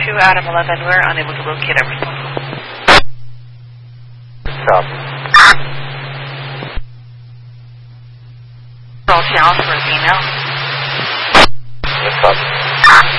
Adam 11, we're unable to locate our responsible. Stop. Call channel for a female. Stop.